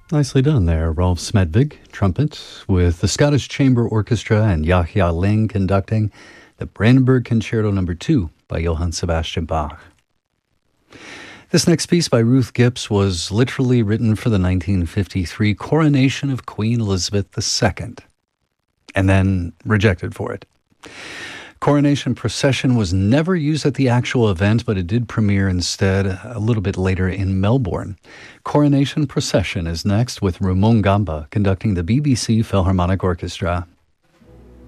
Nicely done there, Rolf Smedvig, trumpet, with the Scottish Chamber Orchestra and Yahya Ling conducting the Brandenburg Concerto No. 2 by Johann Sebastian Bach. This next piece by Ruth Gibbs was literally written for the 1953 coronation of Queen Elizabeth II, and then rejected for it. Coronation Procession was never used at the actual event, but it did premiere instead a little bit later in Melbourne. Coronation Procession is next, with Ramon Gamba conducting the BBC Philharmonic Orchestra.